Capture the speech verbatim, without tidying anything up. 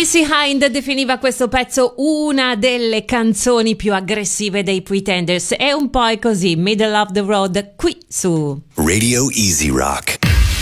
Chrissie Hynde definiva questo pezzo una delle canzoni più aggressive dei Pretenders, e un po' è così, Middle of the Road, qui su Radio Easy Rock.